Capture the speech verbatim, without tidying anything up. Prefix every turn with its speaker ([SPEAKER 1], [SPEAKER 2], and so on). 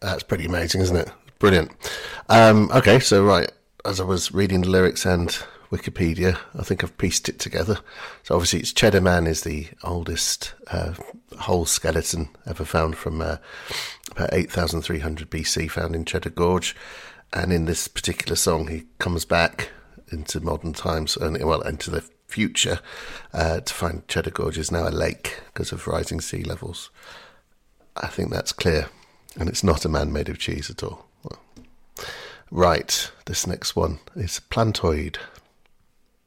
[SPEAKER 1] That's pretty amazing, isn't it? Brilliant. Um, okay, so right, as I was reading the lyrics and Wikipedia, I think I've pieced it together. So obviously it's Cheddar Man is the oldest uh, whole skeleton ever found from uh, about eight thousand three hundred B C, found in Cheddar Gorge. And in this particular song, he comes back into modern times, and well, into the future, uh, to find Cheddar Gorge is now a lake because of rising sea levels. I think that's clear. And it's not a man made of cheese at all. Well, right, this next one is Plantoid